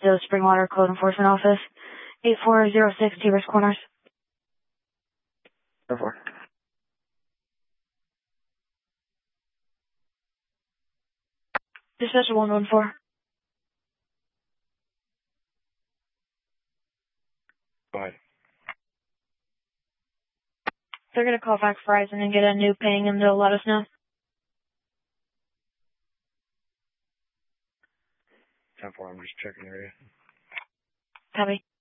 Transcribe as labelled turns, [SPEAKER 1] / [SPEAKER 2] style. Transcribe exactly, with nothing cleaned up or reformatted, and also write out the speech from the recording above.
[SPEAKER 1] to Springwater Code Enforcement Office, eight four zero six Tivers Corners.
[SPEAKER 2] ten four.
[SPEAKER 1] Dispatcher one one four.
[SPEAKER 2] Go ahead.
[SPEAKER 1] They're going to call back Verizon and get a new ping and they'll let us know.
[SPEAKER 2] ten four, I'm just checking area.
[SPEAKER 1] Copy.